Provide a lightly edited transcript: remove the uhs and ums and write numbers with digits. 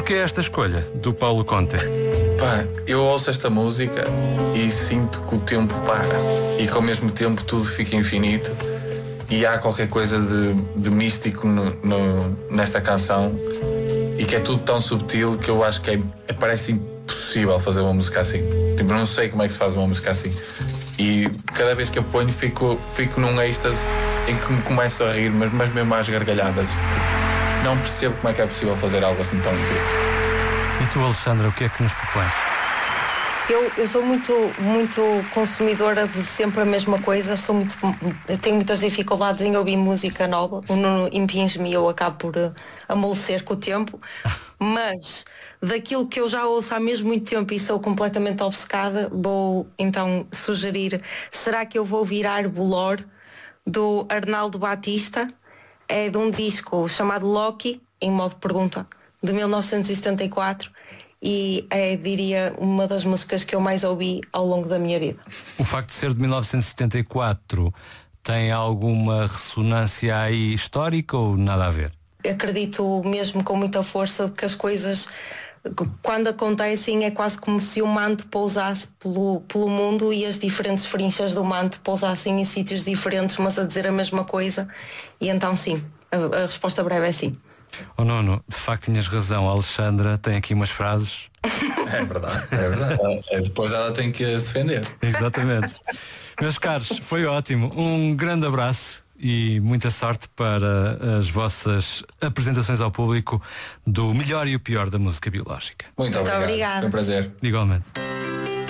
Porquê esta escolha do Paulo Conte? Pá, eu ouço esta música e sinto que o tempo para e que ao mesmo tempo tudo fica infinito e há qualquer coisa de místico nesta canção e que é tudo tão subtil que eu acho que parece impossível fazer uma música assim. Tipo, não sei como é que se faz uma música assim. E cada vez que eu ponho fico num êxtase em que me começo a rir, mas mesmo às gargalhadas. Não percebo como é que é possível fazer algo assim tão incrível. E tu, Alexandra, o que é que nos propões? Eu sou muito consumidora de sempre a mesma coisa. Tenho muitas dificuldades em ouvir música nova. O Nuno impinge-me e eu acabo por amolecer com o tempo. Mas daquilo que eu já ouço há mesmo muito tempo e sou completamente obcecada, vou então sugerir: será que eu vou virar Bolor, do Arnaldo Batista? É de um disco chamado Loki, em modo pergunta, de 1974. E é, diria, uma das músicas que eu mais ouvi ao longo da minha vida. O facto de ser de 1974 tem alguma ressonância aí histórica ou nada a ver? Acredito mesmo com muita força de que as coisas, quando acontecem, é quase como se o manto pousasse pelo mundo e as diferentes frinchas do manto pousassem em sítios diferentes, mas a dizer a mesma coisa. E então sim, a resposta breve é sim. Oh Nuno, de facto tinhas razão, a Alexandra tem aqui umas frases. É verdade. Depois ela tem que as defender. Exatamente. Meus caros, foi ótimo. Um grande abraço e muita sorte para as vossas apresentações ao público do melhor e o pior da música biológica. Muito obrigado. Obrigada. Foi um prazer. Igualmente.